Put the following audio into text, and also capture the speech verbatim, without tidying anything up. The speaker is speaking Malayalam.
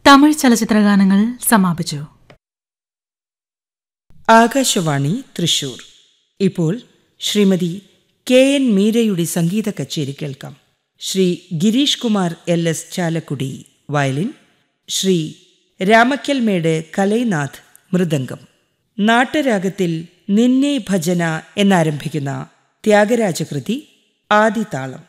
തമിഴ് ചലച്ചിത്രഗാനങ്ങൾ സമാപിച്ചു. ആകാശവാണി തൃശൂർ. ഇപ്പോൾ ശ്രീമതി കെ എൻ മീരയുടെ സംഗീത കച്ചേരി കേൾക്കാം. Shri Girish Kumar L S Chalakudy violin, Shri Ramakkalmedu Kalainath mridangam. നാട്ടരാഗത്തിൽ നിന്നെ ഭജന എന്നാരംഭിക്കുന്ന ത്യാഗരാജകൃതി ആദിതാളം.